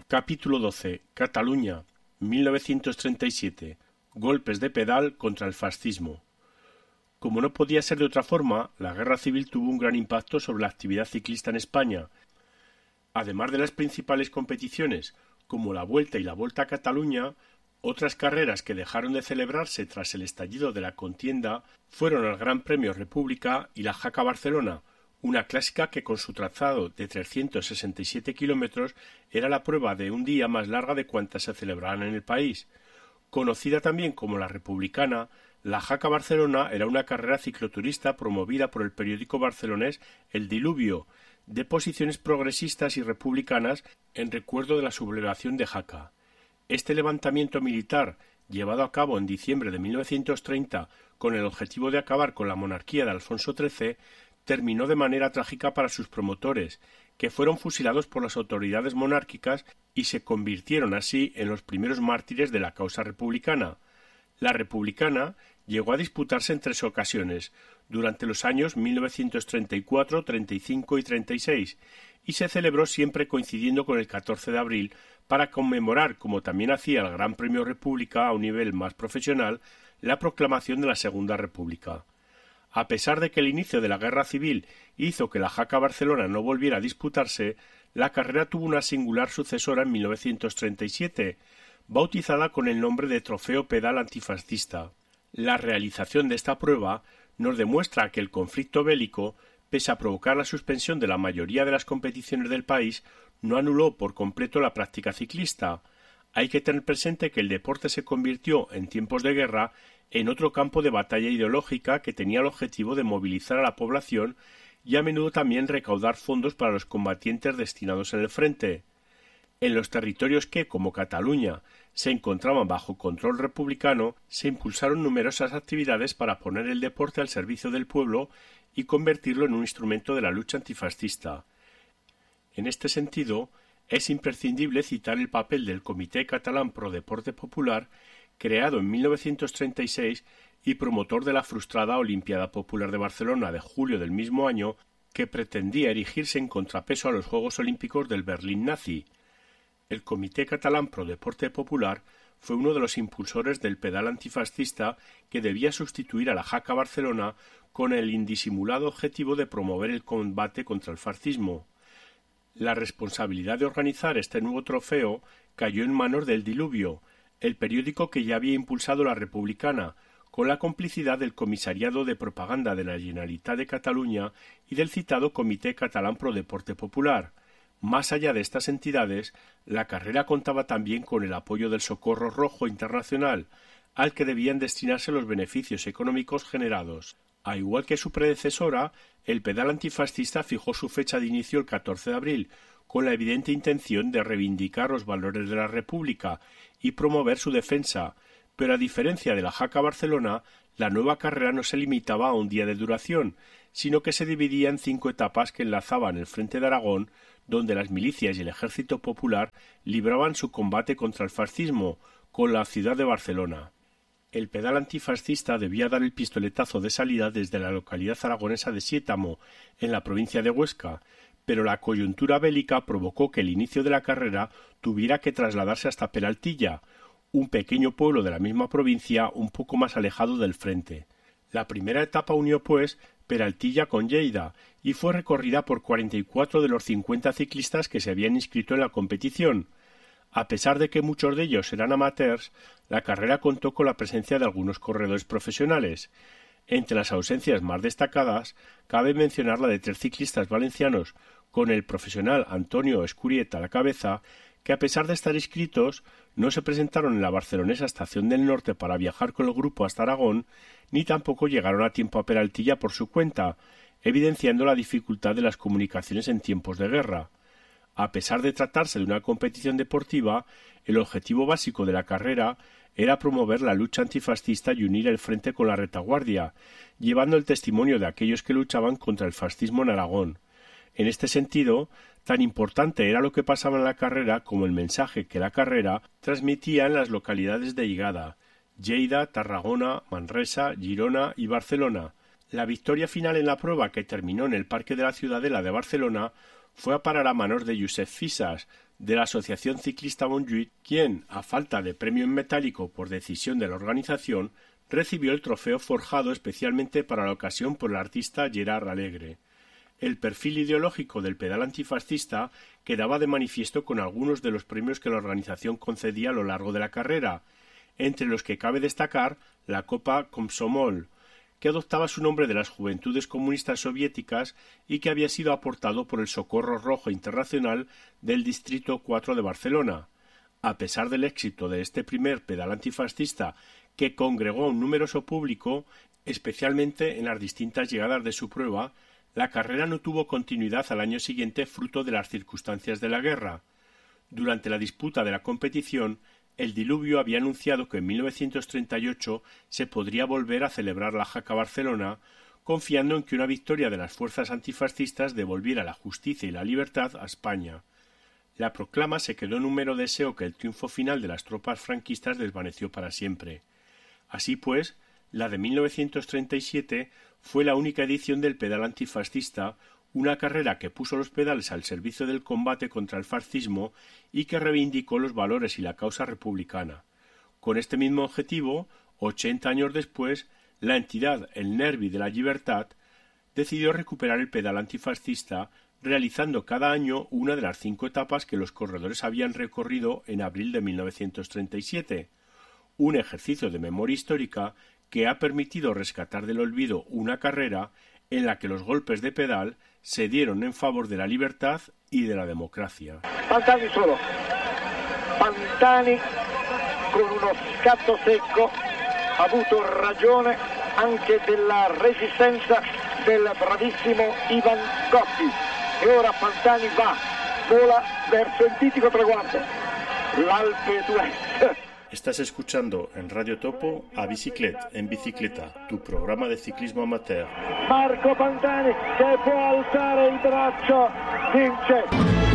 Capítulo 12. Cataluña, 1937. Golpes de pedal contra el fascismo. Como no podía ser de otra forma, la guerra civil tuvo un gran impacto sobre la actividad ciclista en España. Además de las principales competiciones, como la Vuelta y la Volta a Cataluña, otras carreras que dejaron de celebrarse tras el estallido de la contienda fueron el Gran Premio República y la Jaca Barcelona, una clásica que con su trazado de 367 kilómetros era la prueba de un día más larga de cuantas se celebraran en el país. Conocida también como la Republicana, la Jaca Barcelona era una carrera cicloturista promovida por el periódico barcelonés El Diluvio, de posiciones progresistas y republicanas en recuerdo de la sublevación de Jaca. Este levantamiento militar, llevado a cabo en diciembre de 1930 con el objetivo de acabar con la monarquía de Alfonso XIII, terminó de manera trágica para sus promotores, que fueron fusilados por las autoridades monárquicas y se convirtieron así en los primeros mártires de la causa republicana. La Republicana llegó a disputarse en 3 ocasiones, durante los años 1934, 35 y 36, y se celebró siempre coincidiendo con el 14 de abril para conmemorar, como también hacía el Gran Premio República a un nivel más profesional, la proclamación de la Segunda República. A pesar de que el inicio de la Guerra Civil hizo que la Jaca Barcelona no volviera a disputarse, la carrera tuvo una singular sucesora en 1937, bautizada con el nombre de Trofeo Pedal Antifascista. La realización de esta prueba nos demuestra que el conflicto bélico, pese a provocar la suspensión de la mayoría de las competiciones del país, no anuló por completo la práctica ciclista. Hay que tener presente que el deporte se convirtió, en tiempos de guerra, en otro campo de batalla ideológica que tenía el objetivo de movilizar a la población y a menudo también recaudar fondos para los combatientes destinados en el frente. En los territorios que, como Cataluña, se encontraban bajo control republicano, se impulsaron numerosas actividades para poner el deporte al servicio del pueblo y convertirlo en un instrumento de la lucha antifascista. En este sentido, es imprescindible citar el papel del Comité Catalán Pro Deporte Popular, creado en 1936 y promotor de la frustrada Olimpiada Popular de Barcelona de julio del mismo año, que pretendía erigirse en contrapeso a los Juegos Olímpicos del Berlín nazi. El Comité Catalán Pro Deporte Popular fue uno de los impulsores del pedal antifascista que debía sustituir a la Jaca Barcelona con el indisimulado objetivo de promover el combate contra el fascismo. La responsabilidad de organizar este nuevo trofeo cayó en manos del Diluvio, el periódico que ya había impulsado la Republicana, con la complicidad del Comisariado de Propaganda de la Generalitat de Cataluña y del citado Comité Catalán Pro Deporte Popular. Más allá de estas entidades, la carrera contaba también con el apoyo del Socorro Rojo Internacional, al que debían destinarse los beneficios económicos generados. A igual que su predecesora, el pedal antifascista fijó su fecha de inicio el 14 de abril, con la evidente intención de reivindicar los valores de la República y promover su defensa, pero a diferencia de la Jaca Barcelona, la nueva carrera no se limitaba a un día de duración, sino que se dividía en 5 etapas que enlazaban el frente de Aragón, donde las milicias y el ejército popular libraban su combate contra el fascismo, con la ciudad de Barcelona. El pedal antifascista debía dar el pistoletazo de salida desde la localidad aragonesa de Siétamo, en la provincia de Huesca, pero la coyuntura bélica provocó que el inicio de la carrera tuviera que trasladarse hasta Peraltilla, un pequeño pueblo de la misma provincia un poco más alejado del frente. La primera etapa unió, pues, Peraltilla con Lleida y fue recorrida por 44 de los 50 ciclistas que se habían inscrito en la competición. A pesar de que muchos de ellos eran amateurs, la carrera contó con la presencia de algunos corredores profesionales. Entre las ausencias más destacadas, cabe mencionar la de 3 ciclistas valencianos, con el profesional Antonio Escurieta a la cabeza, que a pesar de estar inscritos, no se presentaron en la barcelonesa Estación del Norte para viajar con el grupo hasta Aragón, ni tampoco llegaron a tiempo a Peraltilla por su cuenta, evidenciando la dificultad de las comunicaciones en tiempos de guerra. A pesar de tratarse de una competición deportiva, el objetivo básico de la carrera era promover la lucha antifascista y unir el frente con la retaguardia, llevando el testimonio de aquellos que luchaban contra el fascismo en Aragón. En este sentido, tan importante era lo que pasaba en la carrera como el mensaje que la carrera transmitía en las localidades de llegada: Lleida, Tarragona, Manresa, Girona y Barcelona. La victoria final en la prueba, que terminó en el Parque de la Ciudadela de Barcelona, fue a parar a manos de Josep Fisas, de la Asociación Ciclista Montjuïc, quien, a falta de premio en metálico por decisión de la organización, recibió el trofeo forjado especialmente para la ocasión por el artista Gerard Alegre. El perfil ideológico del pedal antifascista quedaba de manifiesto con algunos de los premios que la organización concedía a lo largo de la carrera, entre los que cabe destacar la Copa Komsomol, que adoptaba su nombre de las Juventudes Comunistas Soviéticas y que había sido aportado por el Socorro Rojo Internacional del Distrito 4 de Barcelona. A pesar del éxito de este primer pedal antifascista, que congregó a un numeroso público, especialmente en las distintas llegadas de su prueba, la carrera no tuvo continuidad al año siguiente fruto de las circunstancias de la guerra. Durante la disputa de la competición, el Diluvio había anunciado que en 1938 se podría volver a celebrar la Jaca Barcelona, confiando en que una victoria de las fuerzas antifascistas devolviera la justicia y la libertad a España. La proclama se quedó en un mero deseo que el triunfo final de las tropas franquistas desvaneció para siempre. Así pues, la de 1937 fue la única edición del pedal antifascista, una carrera que puso los pedales al servicio del combate contra el fascismo y que reivindicó los valores y la causa republicana. Con este mismo objetivo, 80 años después, la entidad El Nervi de la Llibertat decidió recuperar el pedal antifascista, realizando cada año una de las 5 etapas que los corredores habían recorrido en abril de 1937, un ejercicio de memoria histórica que ha permitido rescatar del olvido una carrera en la que los golpes de pedal se dieron en favor de la libertad y de la democracia. Pantani solo. Pantani con uno scatto secco ha avuto ragione anche della resistenza del bravissimo Ivan Gotti. E ora Pantani vola verso il mitico traguardo, l'Alpe d'Huez. Estás escuchando en Radio Topo a Bicicleta en Bicicleta, tu programa de ciclismo amateur. Marco Pantani che può alzare il braccio, vince.